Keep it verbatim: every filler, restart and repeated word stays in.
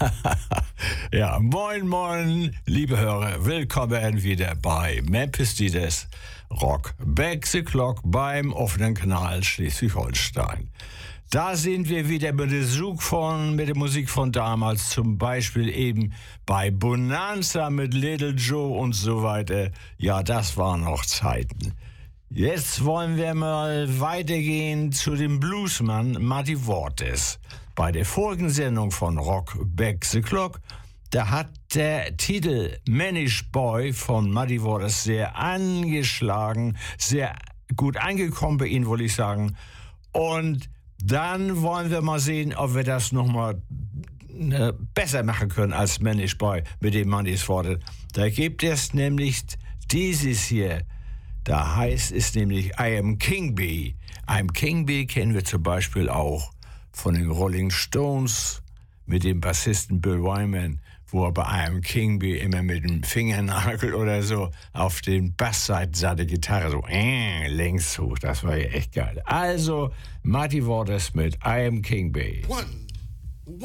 Ja, moin, moin, liebe Hörer, willkommen wieder bei Memphis Dides Rock Back the Clock beim offenen Kanal Schleswig-Holstein. Da sind wir wieder mit dem Zug von, mit der Musik von damals, zum Beispiel eben bei Bonanza mit Little Joe und so weiter. Ja, das waren noch Zeiten. Jetzt wollen wir mal weitergehen zu dem Bluesmann Muddy Waters. Bei der vorigen Sendung von Rock Back the Clock, da hat der Titel Manish Boy von Muddy Waters sehr angeschlagen, sehr gut angekommen bei Ihnen, wollte ich sagen. Und dann wollen wir mal sehen, ob wir das nochmal äh, besser machen können als Manish Boy mit dem Muddy Waters. Da gibt es nämlich dieses hier. Da heißt es nämlich I Am King Bee. I Am King Bee kennen wir zum Beispiel auch von den Rolling Stones mit dem Bassisten Bill Wyman, wo er bei I Am King Bee immer mit dem Fingernagel oder so auf den Bassseiten seine Gitarre so äh, längs hoch. Das war ja echt geil. Also Muddy Waters mit I Am King Bee. One.